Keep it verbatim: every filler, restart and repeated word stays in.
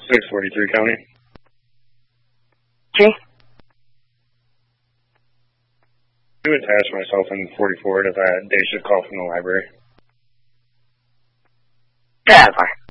six forty-three County. Okay. To attach myself in forty-four if I had day shift call from the library. Yeah, fine.